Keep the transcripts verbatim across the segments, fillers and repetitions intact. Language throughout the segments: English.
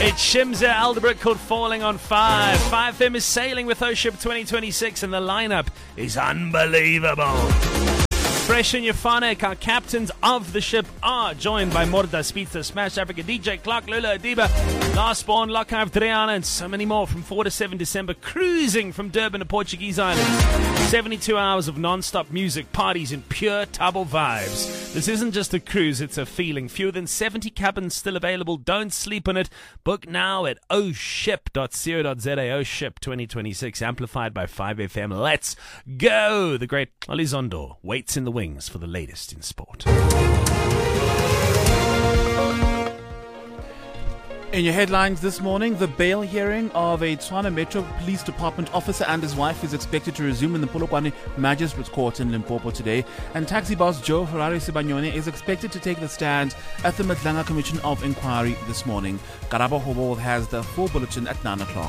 It's Shimza Alderbrook called Falling on Five. five F M is sailing with O-Ship twenty twenty-six and the lineup is unbelievable. Fresh and euphonic, our captains of the ship are joined by Morda, Speedster, Smash Africa, D J Clark, Lula Adiba, Last Born, Lockhart, Driana, and so many more from four to seven December, cruising from Durban to Portuguese Islands. seventy-two hours of non-stop music, parties, and pure Tabo vibes. This isn't just a cruise, it's a feeling. Fewer than seventy cabins still available. Don't sleep on it. Book now at o ship dot co dot za. O-Ship twenty twenty-six, amplified by five F M. Let's go! The great Olizondo waits in the wings for the latest in sport. In your headlines this morning, the bail hearing of a Tshwane Metro Police Department officer and his wife is expected to resume in the Polokwane Magistrates Court in Limpopo today. And taxi boss Joe Ferrari Sibanyone is expected to take the stand at the Madlanga Commission of Inquiry this morning. Karabo Hobo has the full bulletin at nine o'clock.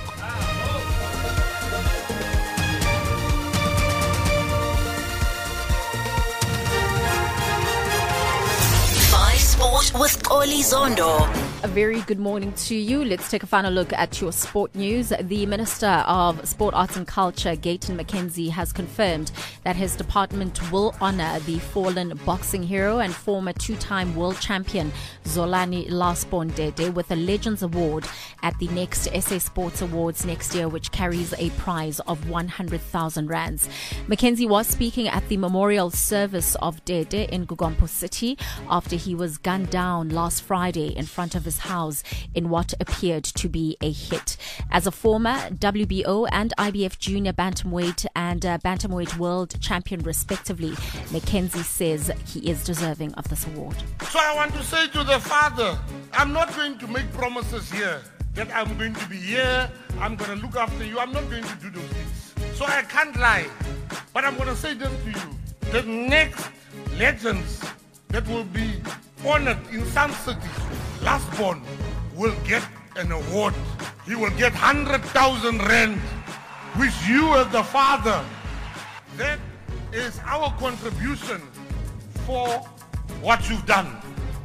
Sport with Olizondo. A very good morning to you. Let's take a final look at your sport news. The Minister of Sport, Arts and Culture, Gayton McKenzie, has confirmed that his department will honour the fallen boxing hero and former two-time world champion Zolani Lasbon Dede with a Legends Award at the next S A Sports Awards next year, which carries a prize of one hundred thousand rands. McKenzie was speaking at the memorial service of Dede in Gugompo City after he was gunned down last Friday in front of his house in what appeared to be a hit. As a former W B O and I B F Junior Bantamweight and uh, Bantamweight World Champion respectively, McKenzie says he is deserving of this award. So I want to say to the father, I'm not going to make promises here that I'm going to be here, I'm going to look after you. I'm not going to do those things. So I can't lie. But I'm going to say this to you. The next legends that will be honored in some cities, Lasbon will get an award. He will get one hundred thousand rand, which you as the father, that is our contribution for what you've done.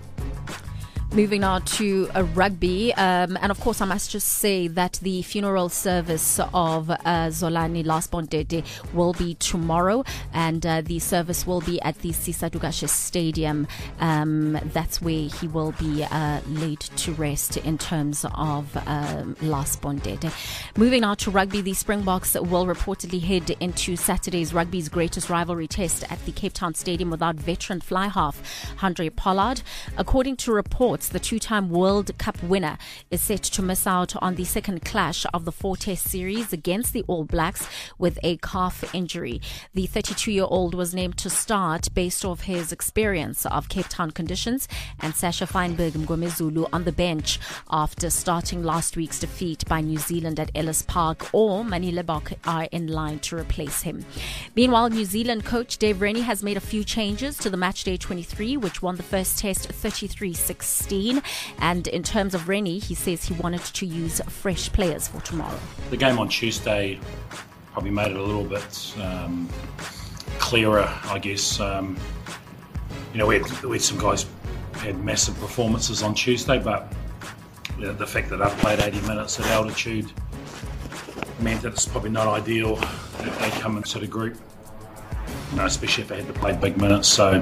Moving now to uh, rugby, um, and of course I must just say that the funeral service of uh, Zolani Lasbon Dede will be tomorrow, and uh, the service will be at the Sisa Dugashe Stadium. Um, that's where he will be uh, laid to rest in terms of um, Lasbon Dede. Moving now to rugby, the Springboks will reportedly head into Saturday's rugby's greatest rivalry test at the Cape Town Stadium without veteran fly half Handré Pollard. According to reports, the two-time World Cup winner is set to miss out on the second clash of the four-test series against the All Blacks with a calf injury. The thirty-two-year-old was named to start based off his experience of Cape Town conditions, and Sasha Feinberg Mgomezulu on the bench after starting last week's defeat by New Zealand at Ellis Park, or Mani Lebok are in line to replace him. Meanwhile, New Zealand coach Dave Rennie has made a few changes to the Matchday twenty-three, which won the first test thirty-three sixteen. And in terms of Rennie, he says he wanted to use fresh players for tomorrow. The game on Tuesday probably made it a little bit um, clearer, I guess. Um, you know, we had, we had some guys had massive performances on Tuesday, but the, the fact that I've played eighty minutes at altitude meant that it's probably not ideal that they come into the group, you know, especially if they had to play big minutes. So.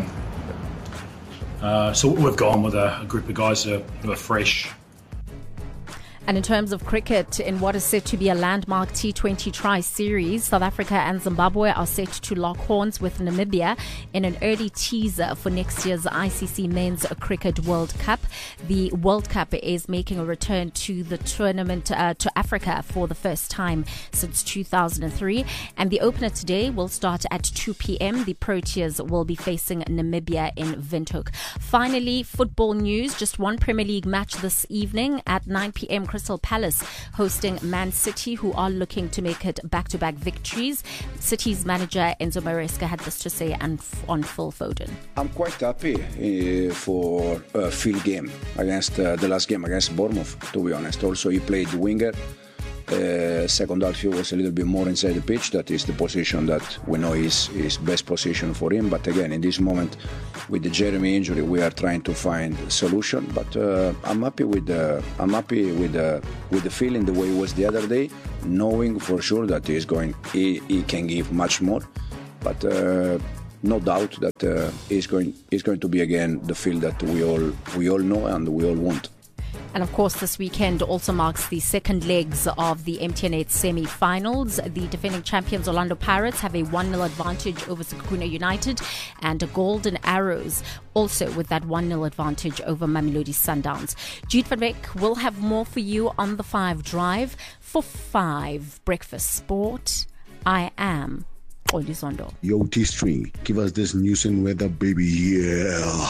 Uh, so we've gone with a, a group of guys who are, who are fresh. And in terms of cricket, in what is set to be a landmark T twenty tri-series, South Africa and Zimbabwe are set to lock horns with Namibia in an early teaser for next year's I C C Men's Cricket World Cup. The World Cup is making a return to the tournament uh, to Africa for the first time since two thousand three. And the opener today will start at two p.m. The Proteas will be facing Namibia in Windhoek. Finally, football news. Just one Premier League match this evening at nine p.m. Crystal Palace hosting Man City, who are looking to make it back-to-back victories. City's manager Enzo Maresca had this to say on, on Phil Foden. I'm quite happy uh, for uh, Phil game against uh, the last game against Bournemouth, to be honest. Also, he played winger Uh, second half he was a little bit more inside the pitch. That is the position that we know is is best position for him. But again, in this moment, with the Jeremy injury, we are trying to find a solution. But uh, I'm happy with the I'm happy with the with the feeling the way it was the other day, knowing for sure that he's going he, he can give much more. But uh, no doubt that uh, he's going he's going to be again the field that we all we all know and we all want. And of course, this weekend also marks the second legs of the M T N eight semi-finals. The defending champions Orlando Pirates have a one nil advantage over Sekhukhune United, and Golden Arrows also with that one nil advantage over Mamelodi Sundowns. Jude van Beek will have more for you on the Five Drive. For Five Breakfast Sport, I am Oli Zondo. Yo, T-String, give us this news and weather, baby, yeah.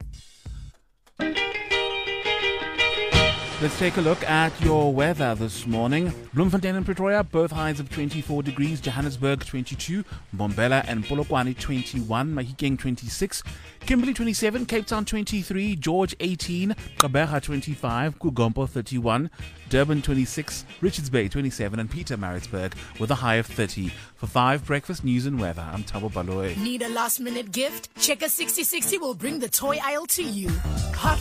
Let's take a look at your weather this morning. Bloemfontein and Pretoria, both highs of twenty-four degrees. Johannesburg, twenty-two. Mbombela and Polokwane, twenty-one. Mahikeng, twenty-six. Kimberley, twenty-seven. Cape Town, twenty-three. George, eighteen. Gqeberha, twenty-five. Kugompo, thirty-one. Durban, twenty-six. Richards Bay, twenty-seven. And Peter Maritzburg with a high of thirty. For Five Breakfast News and Weather, I'm Thabo Baloyi. Need a last-minute gift? Checker sixty sixty will bring the toy aisle to you. Hot